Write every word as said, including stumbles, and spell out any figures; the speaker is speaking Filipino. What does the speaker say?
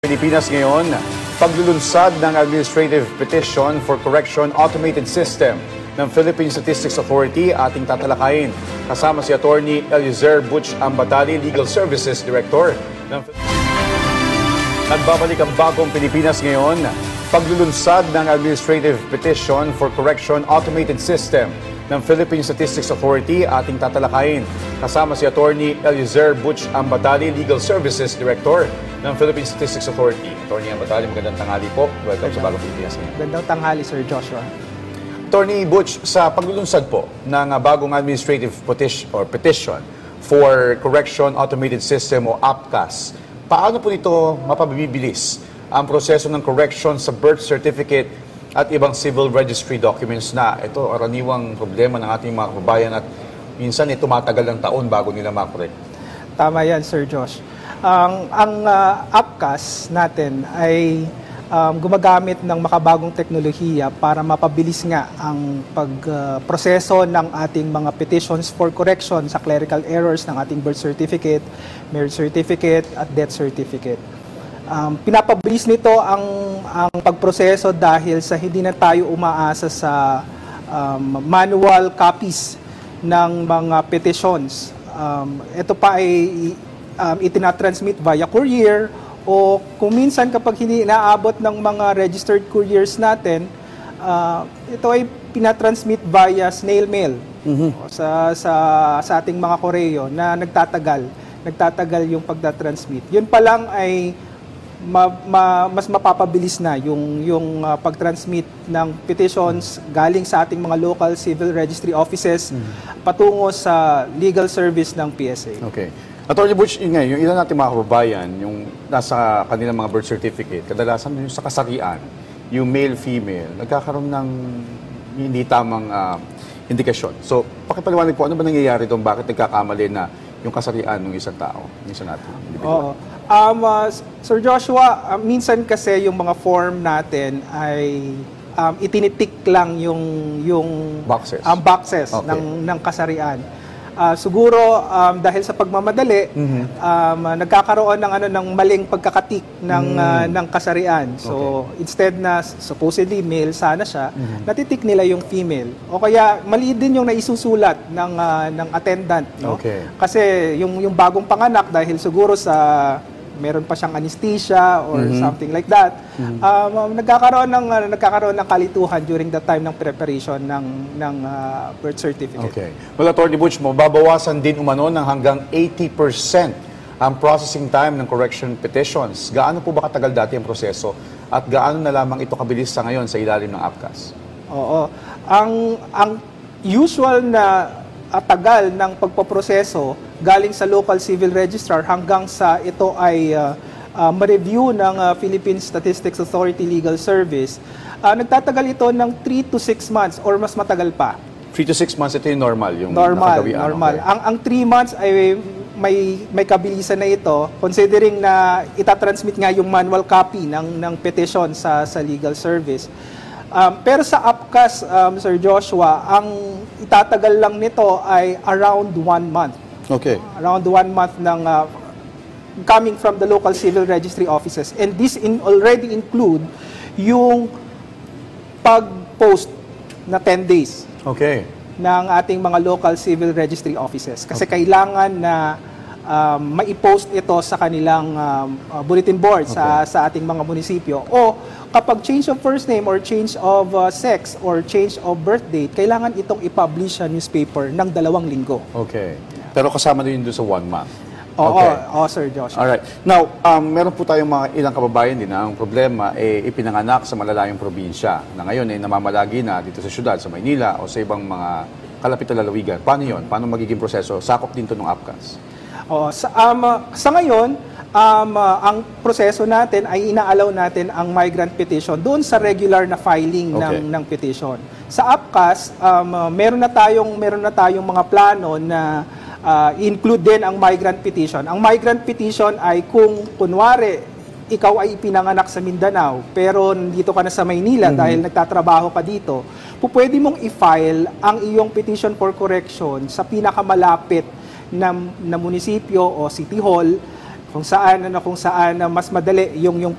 Pilipinas ngayon, paglulunsad ng Administrative Petition for Correction Automated System ng Philippine Statistics Authority ating tatalakayin. Kasama si Attorney Eliezer Butch Ambatali, Legal Services Director ng Nagbabalik ang bagong Pilipinas ngayon, paglulunsad ng Administrative Petition for Correction Automated System ng Philippine Statistics Authority ating tatalakayin. Kasama si Attorney Eliezer Butch Ambatali, Legal Services Director ng Philippine Statistics Authority. Attorney Ambatali, magandang tanghali po. Welcome sa bagong Pilipinas ngayon. Magandang tanghali, Sir Joshua. Attorney Butch, sa paglulunsad po ng bagong Administrative Petition or Petition for Correction Automated System o A P C A S, paano po nito mapabibilis ang proseso ng correction sa birth certificate at ibang civil registry documents na ito karaniwang problema ng ating mga kababayan at minsan eh, tumatagal ng taon bago nila makorek? Tama yan, Sir Josh. Ang, ang uh, A P C A S natin ay um, gumagamit ng makabagong teknolohiya para mapabilis nga ang pagproseso uh, ng ating mga petitions for correction sa clerical errors ng ating birth certificate, marriage certificate at death certificate. Um, pinapabilis nito ang, ang pagproseso dahil sa hindi na tayo umaasa sa um, manual copies ng mga petitions. Um, ito pa ay um, itinatransmit via courier o kung minsan kapag hindi inaabot ng mga registered couriers natin, uh, ito ay pinatransmit via snail mail mm-hmm. sa, sa, sa ating mga koreo na nagtatagal. Nagtatagal yung pagdatransmit. Yun pa lang ay Ma, ma, mas mapapabilis na yung, yung uh, pag-transmit ng petitions galing sa ating mga local civil registry offices mm-hmm. patungo sa legal service ng P S A. Okay. Attorney Butch, yun nga, yung ilan natin mga kababayan, yung nasa kanilang mga birth certificate, kadalasan yung sa kasarian, yung male-female, nagkakaroon ng hindi tamang uh, indikasyon. So, pakipaliwanag po, ano ba nangyayari doon? Bakit nagkakamali na yung kasarian ng isang tao, ng isang natin? Oo. Um, uh, Sir Joshua, uh, minsan kasi yung mga form natin ay um, itinitik lang yung yung boxes, um, boxes okay. ng ng kasarian. Uh, siguro um, dahil sa pagmamadali, mm-hmm. um, uh, nagkakaroon ng ano ng maling pagkakatik ng mm. uh, ng kasarian. So okay. instead na supposedly male sana siya, mm-hmm. natitik nila yung female. O kaya mali din yung naisusulat ng uh, ng attendant, no? Okay. Kasi yung yung bagong panganak dahil siguro sa meron pa siyang anesthesia or mm-hmm. something like that. Mm-hmm. Um, nagkakaroon ng uh, nagkakaroon ng kalituhan during the time ng preparation ng ng uh, birth certificate. Okay. Well, Attorney Butch, mababawasan din umano ng hanggang eighty percent ang processing time ng correction petitions. Gaano po ba katagal dati ang proseso at gaano na lamang ito kabilis sa ngayon sa ilalim ng A P C A S? Oo. Ang ang usual na at tagal ng pagpoproseso galing sa local civil registrar hanggang sa ito ay uh, uh, ma-review ng uh, Philippine Statistics Authority Legal Service, uh, nagtatagal ito ng three to six months or mas matagal pa. three to six months, ito yung normal? Yung normal, normal. Okay. Ang, ang three months ay may, may kabilisan na ito considering na itatransmit nga yung manual copy ng, ng petition sa, sa legal service. Um, pero sa A P C A S, um, Sir Joshua, ang itatagal lang nito ay around one month. Okay. Around one month ng uh, coming from the local civil registry offices. And this in already include yung pag-post na ten days. Okay. Ng ating mga local civil registry offices. Kasi okay. kailangan na um, mai-post ito sa kanilang um, uh, bulletin board okay. sa, sa ating mga munisipyo. O kapag change of first name or change of uh, sex or change of birth date, kailangan itong i-publish sa newspaper ng dalawang linggo. Okay. Pero kasama din doon sa one month? Oo, okay. oo, Sir Josh. Alright. Now, um, meron po tayong mga ilang kababayan din na ang problema ay eh, ipinanganak sa malalayong probinsya na ngayon ay eh, namamalagi na dito sa syudad, sa Maynila o sa ibang mga kalapit na lalawigan. Paano yun? Paano magiging proseso? Sakop din to ng A P C A S? Oo, sa, um, uh, sa ngayon, um, uh, ang proseso natin ay inaalaw natin ang migrant petition doon sa regular na filing okay. ng, ng petition. Sa A P C A S, um, uh, meron na tayong meron na tayong mga plano na uh, include din ang migrant petition. Ang migrant petition ay kung kunwari ikaw ay ipinanganak sa Mindanao pero dito ka na sa Maynila mm-hmm. dahil nagtatrabaho ka dito, pupwede mong i-file ang iyong petition for correction sa pinakamalapit na, na munisipyo o city hall kung saan ano kung saan na mas madali yung yung